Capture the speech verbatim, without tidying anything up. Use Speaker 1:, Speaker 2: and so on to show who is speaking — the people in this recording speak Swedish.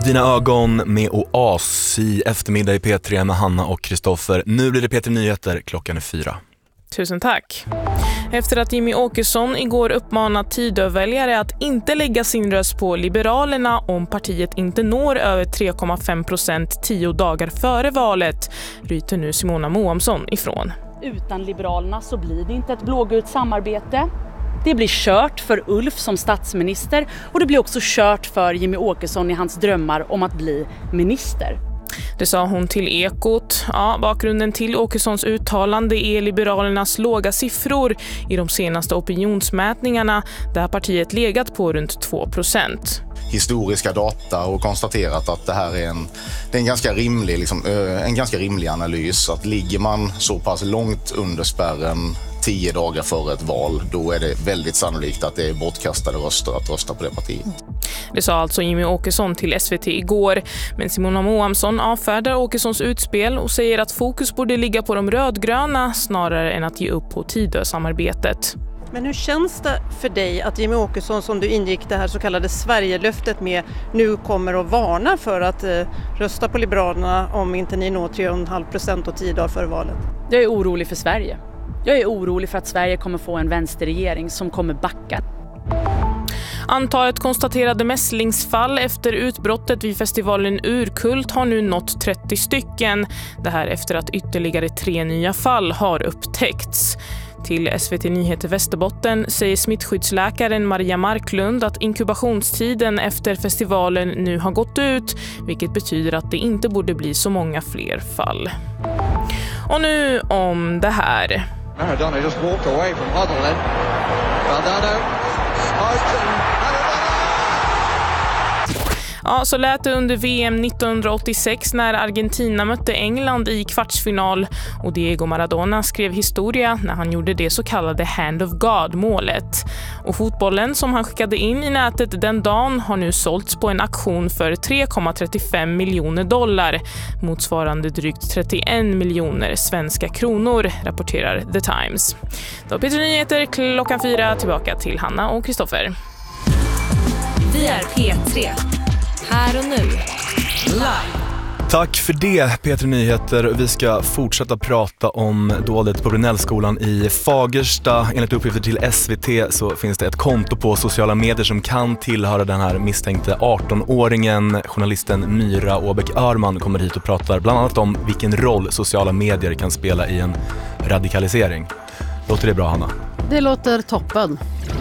Speaker 1: Dina ögon med oas i eftermiddag i P tre med Hanna och Kristoffer. Nu blir det P tre Nyheter, klockan är fyra.
Speaker 2: Tusen tack. Efter att Jimmie Åkesson igår uppmanat Tidöväljare att inte lägga sin röst på Liberalerna om partiet inte når över tre komma fem procent tio dagar före valet, ryter nu Simona Moamsson ifrån.
Speaker 3: Utan Liberalerna så blir det inte ett blågult samarbete. Det blir kört för Ulf som statsminister och det blir också kört för Jimmie Åkesson i hans drömmar om att bli minister.
Speaker 2: Det sa hon till Ekot. Ja, bakgrunden till Åkessons uttalande är Liberalernas låga siffror i de senaste opinionsmätningarna där partiet legat på runt två procent.
Speaker 4: Historiska data och konstaterat att det här är en, det är en, ganska rimlig, liksom, en ganska rimlig analys. Att ligger man så pass långt under spärren tio dagar före ett val, då är det väldigt sannolikt att det är bortkastade röster att rösta på det partiet.
Speaker 2: Det sa alltså Jimmie Åkesson till S V T igår, men Simona Moamsson avfärdar Åkessons utspel och säger att fokus borde ligga på de rödgröna snarare än att ge upp på Tidösamarbetet.
Speaker 5: Men hur känns det för dig att Jimmie Åkesson, som du ingick det här så kallade Sverigelöftet med, nu kommer att varna för att eh, rösta på Liberalerna om inte ni når tre komma fem procent och tio dagar före valet?
Speaker 3: Jag är orolig för Sverige. Jag är orolig för att Sverige kommer få en vänsterregering som kommer backa.
Speaker 2: Antalet konstaterade mässlingsfall efter utbrottet vid festivalen Urkult har nu nått trettio stycken. Det här efter att ytterligare tre nya fall har upptäckts. Till S V T Nyheter Västerbotten säger smittskyddsläkaren Maria Marklund att inkubationstiden efter festivalen nu har gått ut, vilket betyder att det inte borde bli så många fler fall. Och nu om det här.
Speaker 6: Maradona just walked away from Huddle then. Valdano smoked and
Speaker 2: Ja, så lät det under V M nittonhundraåttiosex när Argentina mötte England i kvartsfinal och Diego Maradona skrev historia när han gjorde det så kallade Hand of God-målet. Och fotbollen som han skickade in i nätet den dagen har nu sålts på en auktion för tre komma trettiofem miljoner dollar, motsvarande drygt trettioen miljoner svenska kronor, rapporterar The Times. Då P tre Nyheter klockan fyra, tillbaka till Hanna och Kristoffer.
Speaker 7: Vi är P tre. Här och nu. Live.
Speaker 1: Tack för det, P tre Nyheter. Vi ska fortsätta prata om dådet på Brunellskolan i Fagersta. Enligt uppgifter till S V T så finns det ett konto på sociala medier som kan tillhöra den här misstänkte arton-åringen. Journalisten Myra Åbäck-Örman kommer hit och pratar bland annat om vilken roll sociala medier kan spela i en radikalisering. Låter det bra, Hanna?
Speaker 8: Det låter toppen.